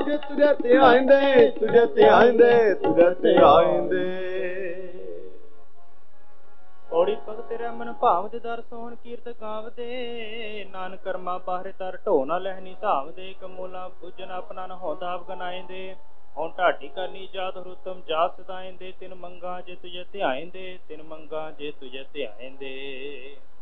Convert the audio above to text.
ਜੇ ਤੁਰੇ ਤੇ ਆਇਂਦੇ, ਤੁਰੇ ਤੇ ਆਇਂਦੇ, ਤੁਰੇ ਤੇ ਆਇਂਦੇ। ਔੜੀ ਭਗਤ ਰਮਨ ਭਾਵ ਦਰ ਸੋਹਣ ਕੀਰਤ ਗਾਵਦੇ। ਨਾਨਕ ਕਰਮਾ ਬਾਹਰੇ ਤਰ ਢੋ ਨਾ ਲਹਿਨੀ ਧਾਵਦੇ। ਕਮੂਲਾ ਪੂਜਨ ਆਪਣਾ ਨ ਹੋਂਦਾ ਅਵਗਨਾਇਂਦੇ। ਹੁਣ ਢਾਡੀ ਕਰਨੀ ਜਾਤ ਰੁਤਮ ਜਾਤ ਸਦਾਇਂਦੇ। ਤਿਨ ਮੰਗਾ ਜੇ ਤੁਝੇ ਧਿਆਇਂਦੇ, ਤਿਨ ਮੰਗਾ ਜੇ ਤੁਝੇ ਧਿਆਇਂਦੇ।